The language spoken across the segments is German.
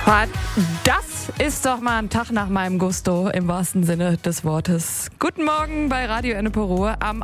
Das ist doch mal ein Tag nach meinem Gusto im wahrsten Sinne des Wortes. Guten Morgen bei Radio Ennepe Ruhr am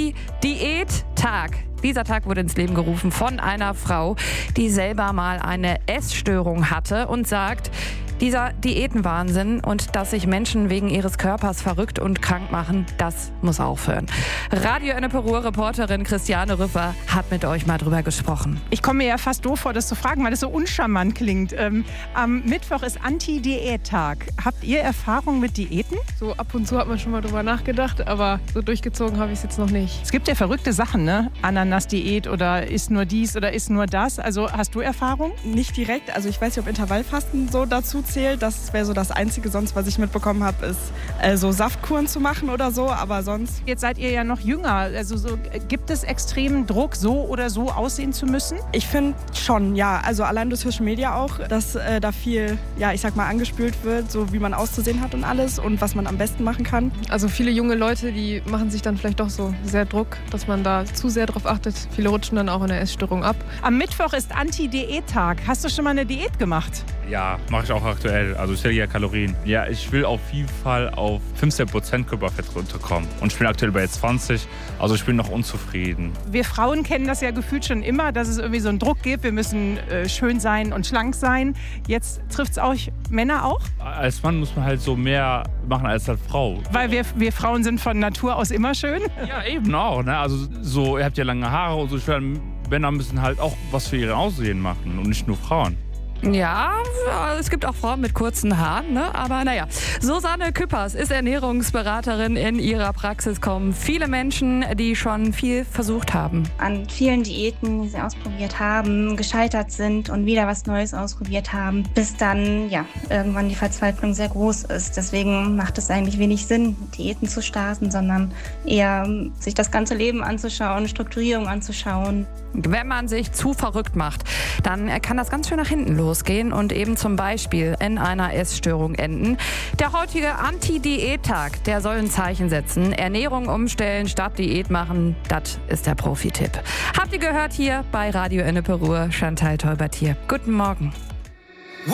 Anti-Diät-Tag. Dieser Tag wurde ins Leben gerufen von einer Frau, die selber mal eine Essstörung hatte und sagt, dieser Diätenwahnsinn und dass sich Menschen wegen ihres Körpers verrückt und krank machen, das muss aufhören. Radio Ennepe Ruhr Reporterin Christiane Rüffer hat mit euch mal drüber gesprochen. Ich komme mir ja fast doof vor, das zu fragen, weil das so uncharmant klingt. Am Mittwoch ist Anti-Diät-Tag. Habt ihr Erfahrung mit Diäten? So ab und zu hat man schon mal drüber nachgedacht, aber so durchgezogen habe ich es jetzt noch nicht. Es gibt ja verrückte Sachen, ne? Ananas-Diät oder isst nur dies oder isst nur das. Also hast du Erfahrung? Nicht direkt, also ich weiß nicht, ob Intervallfasten so dazu zählt. Das wäre so das Einzige, sonst was ich mitbekommen habe, ist so Saftkuren zu machen oder so, aber sonst... Jetzt seid ihr ja noch jünger, also gibt es extremen Druck, so oder so aussehen zu müssen? Ich finde schon, ja, also allein durch Social Media auch, dass da viel, ja, ich sag mal, angespült wird, so wie man auszusehen hat und alles und was man am besten machen kann. Also viele junge Leute, die machen sich dann vielleicht doch so sehr Druck, dass man da zu sehr drauf achtet. Viele rutschen dann auch in der Essstörung ab. Am Mittwoch ist Anti-Diät-Tag. Hast du schon mal eine Diät gemacht? Ja, mache ich auch aktuell. Also ich zähle ja Kalorien. Ja, ich will auf jeden Fall auf 15% Körperfett runterkommen. Und ich bin aktuell bei 20, also ich bin noch unzufrieden. Wir Frauen kennen das ja gefühlt schon immer, dass es irgendwie so einen Druck gibt. Wir müssen schön sein und schlank sein. Jetzt trifft es euch Männer auch? Als Mann muss man halt so mehr machen als als Frau. Weil wir Frauen sind von Natur aus immer schön? Ja, eben auch. Ne? Also so, ihr habt ja lange Haare und so. Ich finde, Männer müssen halt auch was für ihr Aussehen machen und nicht nur Frauen. Ja, es gibt auch Frauen mit kurzen Haaren, ne? Aber naja. Susanne Küppers ist Ernährungsberaterin. In ihrer Praxis kommen viele Menschen, die schon viel versucht haben. An vielen Diäten, die sie ausprobiert haben, gescheitert sind und wieder was Neues ausprobiert haben, bis dann ja irgendwann die Verzweiflung sehr groß ist. Deswegen macht es eigentlich wenig Sinn, Diäten zu starten, sondern eher sich das ganze Leben anzuschauen, Strukturierung anzuschauen. Wenn man sich zu verrückt macht, dann kann das ganz schön nach hinten losgehen und eben zum Beispiel in einer Essstörung enden. Der heutige Anti-Diät-Tag, der soll ein Zeichen setzen. Ernährung umstellen statt Diät machen, das ist der Profi-Tipp. Habt ihr gehört hier bei Radio Ennepe Ruhr, Chantal Tolbert hier. Guten Morgen.